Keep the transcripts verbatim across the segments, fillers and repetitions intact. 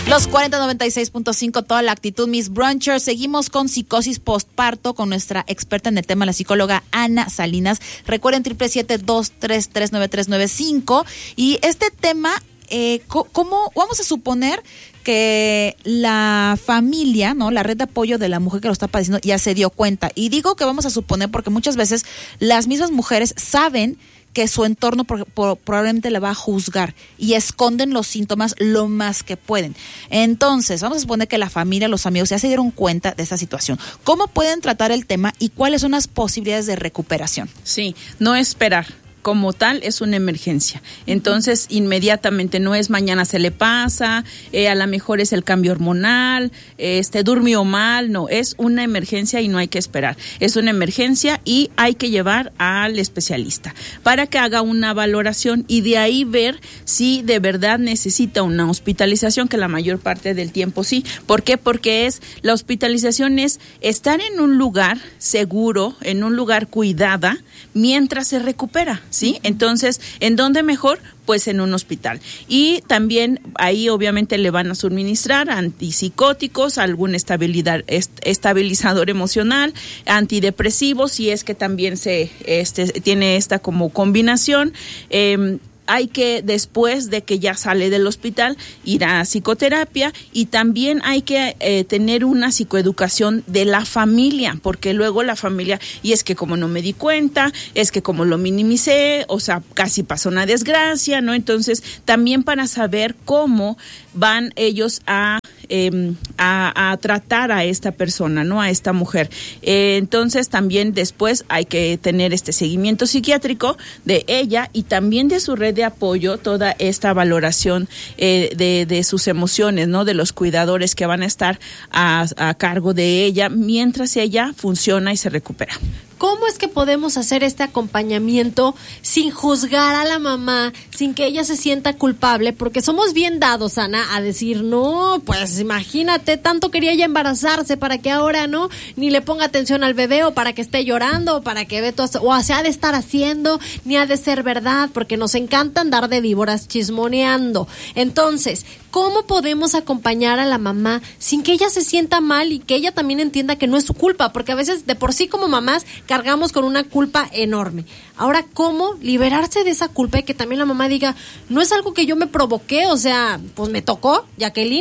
Los cuarenta noventa y seis punto cinco, toda la actitud, Miss Bruncher. Seguimos con psicosis postparto con nuestra experta en el tema, la psicóloga Ana Salinas. Recuerden, siete siete siete, dos tres tres, nueve tres nueve cinco. Y este tema, eh, ¿cómo vamos a suponer que la familia, ¿no? La red de apoyo de la mujer que lo está padeciendo ya se dio cuenta? Y digo que vamos a suponer porque muchas veces las mismas mujeres saben que su entorno por, por, probablemente la va a juzgar y esconden los síntomas lo más que pueden. Entonces, vamos a suponer que la familia, los amigos ya se dieron cuenta de esta situación. ¿Cómo pueden tratar el tema y cuáles son las posibilidades de recuperación? Sí, no esperar. Como tal, es una emergencia. Entonces, inmediatamente, no es mañana se le pasa, eh, a lo mejor es el cambio hormonal, eh, este durmió mal, no, es una emergencia y no hay que esperar. Es una emergencia y hay que llevar al especialista para que haga una valoración y de ahí ver si de verdad necesita una hospitalización, que la mayor parte del tiempo sí. ¿Por qué? Porque es, la hospitalización es estar en un lugar seguro, en un lugar cuidada, mientras se recupera. ¿Sí? Entonces, ¿en dónde mejor? Pues en un hospital. Y también ahí obviamente le van a suministrar antipsicóticos, algún estabilidad, est, estabilizador emocional, antidepresivos, si es que también se este, tiene esta como combinación. Eh, Hay que, después de que ya sale del hospital, ir a psicoterapia y también hay que eh, tener una psicoeducación de la familia, porque luego la familia, y es que como no me di cuenta, es que como lo minimicé, o sea, casi pasó una desgracia, ¿no? Entonces, también para saber cómo van ellos a, eh, a, a tratar a esta persona, ¿no? A esta mujer. Eh, entonces, también después hay que tener este seguimiento psiquiátrico de ella y también de su red de apoyo, toda esta valoración eh, de, de sus emociones, ¿no? De los cuidadores que van a estar a, a cargo de ella mientras ella funciona y se recupera. ¿Cómo es que podemos hacer este acompañamiento sin juzgar a la mamá, sin que ella se sienta culpable? Porque somos bien dados, Ana, a decir, no, pues imagínate, tanto quería ella embarazarse para que ahora no, ni le ponga atención al bebé o para que esté llorando o para que ve todo, o se ha de estar haciendo, ni ha de ser verdad, porque nos encanta andar de víboras chismoneando. Entonces, ¿cómo podemos acompañar a la mamá sin que ella se sienta mal y que ella también entienda que no es su culpa? Porque a veces de por sí como mamás cargamos con una culpa enorme. Ahora, ¿cómo liberarse de esa culpa y que también la mamá diga, no es algo que yo me provoqué, o sea, pues me tocó, Jacqueline?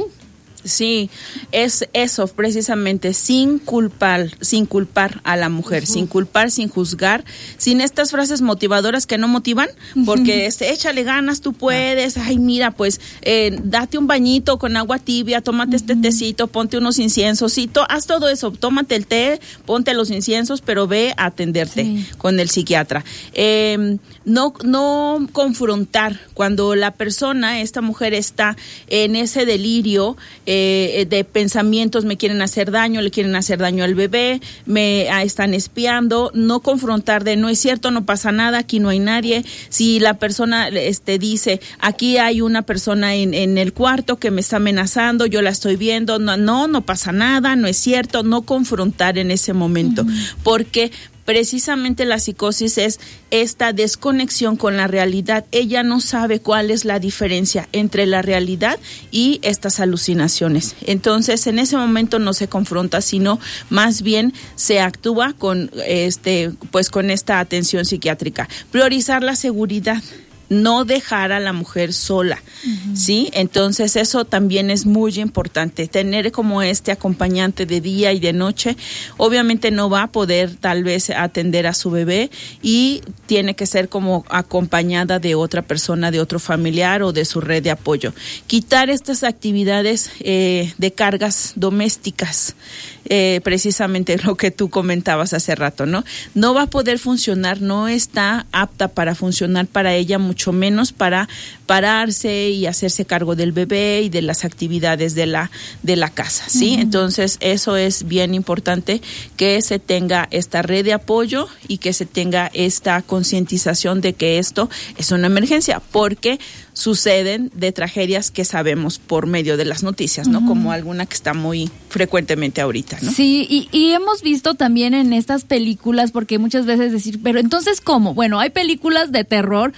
Sí, es eso precisamente, sin culpar, sin culpar a la mujer, uh-huh. sin culpar, sin juzgar, sin estas frases motivadoras que no motivan, porque uh-huh. este, échale ganas, tú puedes, ay mira, pues eh, date un bañito con agua tibia, tómate uh-huh. este tecito, ponte unos inciensos, sí, to, haz todo eso, tómate el té, ponte los inciensos, pero ve a atenderte sí. con el psiquiatra. Eh, no, no confrontar cuando la persona, esta mujer está en ese delirio, eh, de pensamientos, me quieren hacer daño, le quieren hacer daño al bebé, me ah, están espiando, no confrontar de no es cierto, no pasa nada, aquí no hay nadie. Si la persona este dice, aquí hay una persona en, en el cuarto que me está amenazando, yo la estoy viendo, no, no, no pasa nada, no es cierto, no confrontar en ese momento, uh-huh. porque precisamente la psicosis es esta desconexión con la realidad. Ella no sabe cuál es la diferencia entre la realidad y estas alucinaciones. Entonces, en ese momento no se confronta, sino más bien se actúa con este, pues con esta atención psiquiátrica. Priorizar la seguridad. No dejar a la mujer sola, uh-huh. ¿sí? Entonces eso también es muy importante, tener como este acompañante de día y de noche. Obviamente no va a poder tal vez atender a su bebé y tiene que ser como acompañada de otra persona, de otro familiar o de su red de apoyo. Quitar estas actividades eh, de cargas domésticas, eh, precisamente lo que tú comentabas hace rato, ¿no? No va a poder funcionar, no está apta para funcionar para ella, mucho menos para pararse y hacerse cargo del bebé y de las actividades de la de la casa, ¿sí? Uh-huh. Entonces, eso es bien importante, que se tenga esta red de apoyo y que se tenga esta concientización de que esto es una emergencia, porque suceden de tragedias que sabemos por medio de las noticias, ¿no? Uh-huh. Como alguna que está muy frecuentemente ahorita, ¿no? Sí, y, y hemos visto también en estas películas, porque muchas veces decir, pero entonces, ¿cómo? Bueno, hay películas de terror, obviamente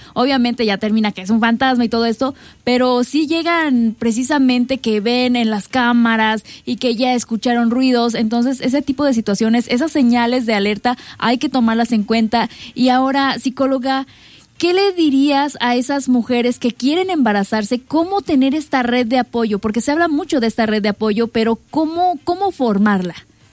obviamente ya termina que es un fantasma y todo esto, pero sí llegan precisamente que ven en las cámaras y que ya escucharon ruidos. Entonces ese tipo de situaciones, esas señales de alerta hay que tomarlas en cuenta. Y ahora, psicóloga, ¿qué le dirías a esas mujeres que quieren embarazarse? ¿Cómo tener esta red de apoyo? Porque se habla mucho de esta red de apoyo, pero ¿cómo, cómo formarla?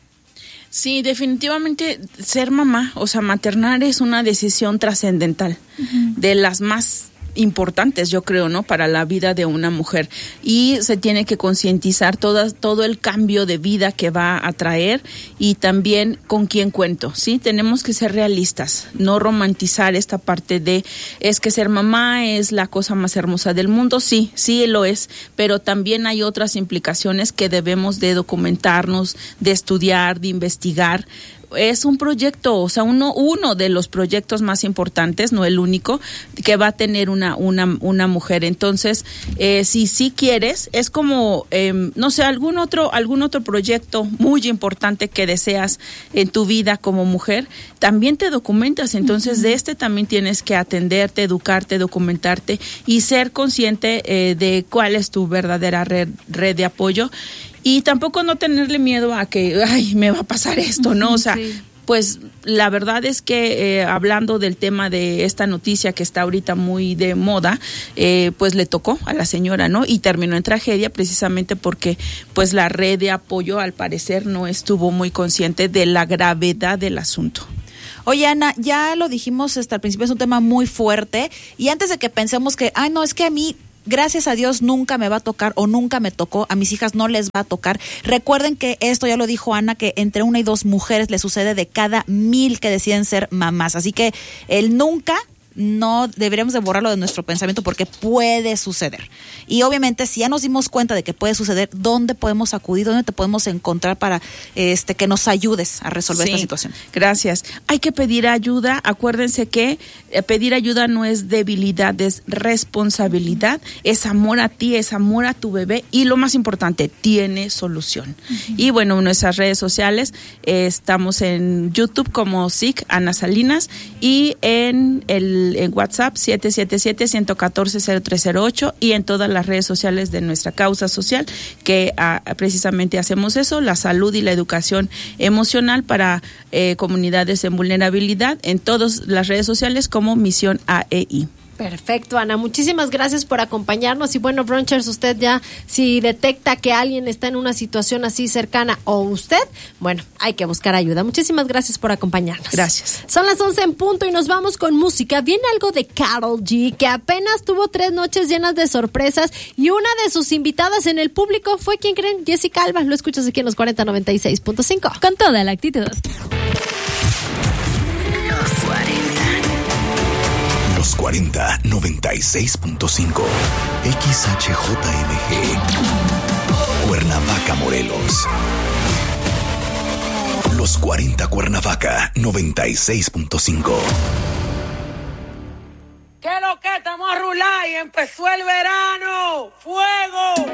Sí, definitivamente ser mamá, o sea, maternar es una decisión trascendental, uh-huh. de las más importantes, yo creo, ¿no? Para la vida de una mujer. Y se tiene que concientizar todo, todo el cambio de vida que va a traer y también con quién cuento, ¿sí? Tenemos que ser realistas, no romantizar esta parte de es que ser mamá es la cosa más hermosa del mundo. Sí, sí lo es, pero también hay otras implicaciones que debemos de documentarnos, de estudiar, de investigar. Es un proyecto, o sea, uno uno de los proyectos más importantes, no el único, que va a tener una una una mujer. Entonces, eh, si sí quieres, es como, eh, no sé, algún otro algún otro proyecto muy importante que deseas en tu vida como mujer, también te documentas. Entonces, uh-huh. de este también tienes que atenderte, educarte, documentarte y ser consciente eh, de cuál es tu verdadera red, red de apoyo. Y tampoco no tenerle miedo a que, ay, me va a pasar esto, ¿no? O sea, sí. Pues la verdad es que eh, hablando del tema de esta noticia que está ahorita muy de moda, eh, pues le tocó a la señora, ¿no? Y terminó en tragedia precisamente porque pues la red de apoyo al parecer no estuvo muy consciente de la gravedad del asunto. Oye, Ana, ya lo dijimos hasta el principio, es un tema muy fuerte y antes de que pensemos que, ay, no, es que a mí gracias a Dios nunca me va a tocar o nunca me tocó, a mis hijas no les va a tocar. Recuerden que esto ya lo dijo Ana, que entre una y dos mujeres le sucede de cada mil que deciden ser mamás. Así que el nunca no deberíamos de borrarlo de nuestro pensamiento porque puede suceder. Y obviamente si ya nos dimos cuenta de que puede suceder, ¿dónde podemos acudir? ¿Dónde te podemos encontrar para este que nos ayudes a resolver sí, esta situación? Gracias. Hay que pedir ayuda. Acuérdense que eh, pedir ayuda no es debilidad, es responsabilidad, es amor a ti, es amor a tu bebé y lo más importante, tiene solución. Uh-huh. Y bueno, en nuestras redes sociales eh, estamos en YouTube como S I C Ana Salinas y en el en WhatsApp siete siete siete, uno cuatro cero tres cero ocho y en todas las redes sociales de nuestra causa social que ah, precisamente hacemos eso, la salud y la educación emocional para eh, comunidades en vulnerabilidad en todas las redes sociales como Misión A E I. Perfecto, Ana. Muchísimas gracias por acompañarnos. Y bueno, Brunchers, usted ya, si detecta que alguien está en una situación así cercana o usted, bueno, hay que buscar ayuda. Muchísimas gracias por acompañarnos. Gracias. Son las once en punto y nos vamos con música. Viene algo de Karol G, que apenas tuvo tres noches llenas de sorpresas y una de sus invitadas en el público fue, ¿quién creen? Jessica Alba. Lo escuchas aquí en los cuarenta noventa y seis punto cinco. Con toda la actitud. Los cuarenta noventa y seis punto cinco X H J M G Cuernavaca, Morelos. Los cuarenta Cuernavaca noventa y seis punto cinco. ¿Qué lo que estamos a rular y empezó el verano? ¡Fuego!